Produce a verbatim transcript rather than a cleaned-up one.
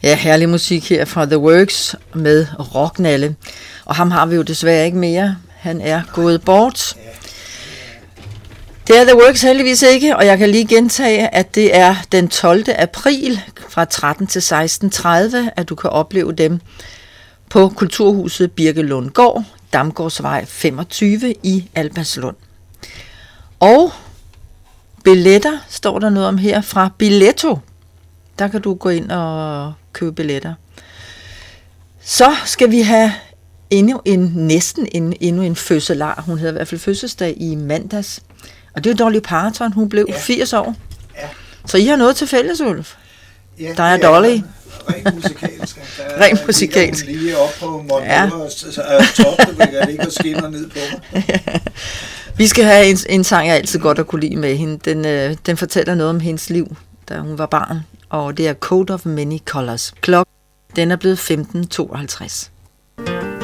Ja, herlig musik her fra The Works med Rocknalle. Og ham har vi jo desværre ikke mere. Han er gået bort. Det er The Works heldigvis ikke, og jeg kan lige gentage, at det er den tolvte april fra tretten til seksten tredive, at du kan opleve dem på Kulturhuset Birkelundgård, Damgårdsvej femogtyve i Albertslund. Og billetter står der noget om her fra Billetto. Der kan du gå ind og købe billetter. Så skal vi have endnu en, næsten en, endnu en fødselar. Hun havde i hvert fald fødselsdag i mandags. Og det er Dolly Parton. Hun blev ja. firs år. Ja. Så I har noget til fælles, Ulf? Ja, der er Dolly. Rent musikalsk. Rent musikalsk. Hun lige op på Montreux ja. og topte, ikke og skinner ned på mig. Vi skal have en, en sang, jeg altid godt at kunne lide med hende. Den, øh, den fortæller noget om hendes liv, da hun var barn. Og det er Coat of Many Colors. Klokken, den er blevet femten tooghalvtreds.